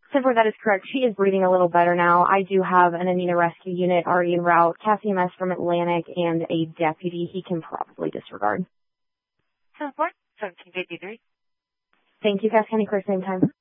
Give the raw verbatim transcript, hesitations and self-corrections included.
ten four, that is correct. She is breathing a little better now. I do have an Anita rescue unit already en route, C A S E M S from Atlantic, and a deputy he can probably disregard. ten four, seventeen fifty-three. Thank you, Cass County Clerk, same time.